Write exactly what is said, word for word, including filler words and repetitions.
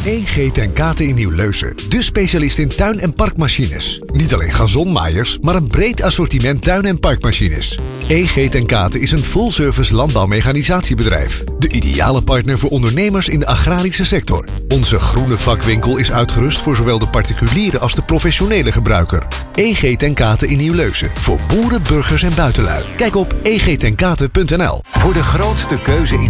E G ten Kate in Nieuw-Leusen, de specialist in tuin- en parkmachines. Niet alleen gazonmaaiers, maar een breed assortiment tuin- en parkmachines. E G ten Kate is een full-service landbouwmechanisatiebedrijf. De ideale partner voor ondernemers in de agrarische sector. Onze groene vakwinkel is uitgerust voor zowel de particuliere als de professionele gebruiker. E G ten Kate in Nieuw-Leusen, voor boeren, burgers en buitenlui. Kijk op e g ten kate punt n l. Voor de grootste keuze in